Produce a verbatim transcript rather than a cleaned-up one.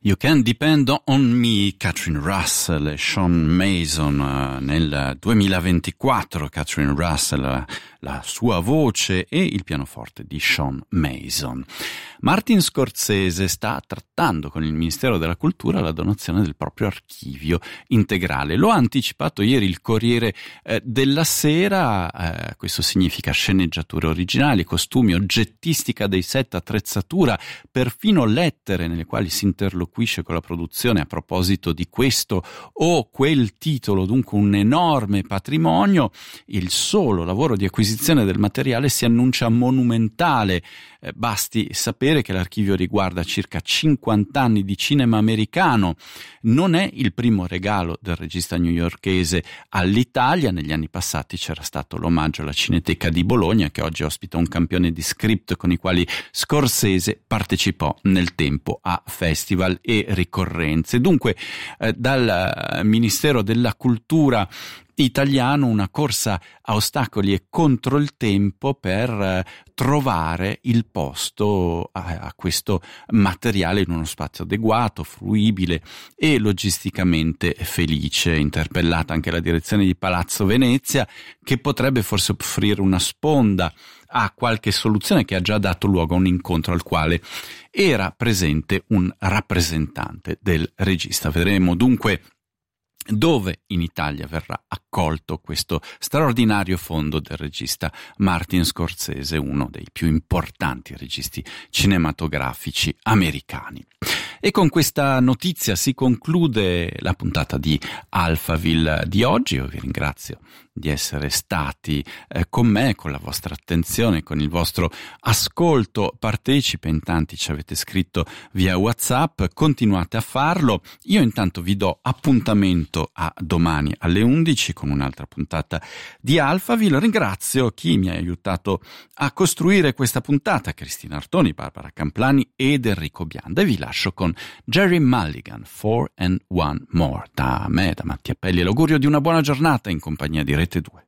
You Can Depend on Me, Catherine Russell e Sean Mason. Uh, nel duemilaventiquattro Catherine Russell, la, la sua voce e il pianoforte di Sean Mason. Martin Scorsese sta trattando con il Ministero della Cultura la donazione del proprio archivio integrale. Lo ha anticipato ieri il Corriere eh, della Sera. Eh, questo significa sceneggiature originali, costumi, oggettistica dei set, attrezzatura, perfino lettere nelle quali si interloquisce con la produzione a proposito di questo o quel titolo, dunque un enorme patrimonio. Il solo lavoro di acquisizione del materiale si annuncia monumentale. Eh, basti sapere che l'archivio riguarda circa cinquanta anni di cinema americano. Non è il primo regalo del regista newyorkese all'Italia. Negli anni passati c'era stato l'omaggio alla Cineteca di Bologna, che oggi ospita un campione di script con i quali Scorsese partecipò nel tempo a festival e ricorrenze. Dunque eh, dal Ministero della Cultura italiano una corsa a ostacoli e contro il tempo per eh, trovare il posto a, a questo materiale in uno spazio adeguato, fruibile e logisticamente felice. Interpellata anche la direzione di Palazzo Venezia, che potrebbe forse offrire una sponda a qualche soluzione, che ha già dato luogo a un incontro al quale era presente un rappresentante del regista. Vedremo dunque dove in Italia verrà accolto questo straordinario fondo del regista Martin Scorsese, uno dei più importanti registi cinematografici americani. E con questa notizia si conclude la puntata di Alphaville di oggi. Io vi ringrazio di essere stati eh, con me, con la vostra attenzione, con il vostro ascolto partecipe. In tanti ci avete scritto via WhatsApp, continuate a farlo. Io intanto vi do appuntamento a domani alle undici con un'altra puntata di Alphaville. Ringrazio chi mi ha aiutato a costruire questa puntata, Cristina Artoni, Barbara Camplani ed Enrico Bianda, e vi lascio con Jerry Mulligan, Four and One More. Da me, da Mattia Pelli, l'augurio di una buona giornata in compagnia di Rete due.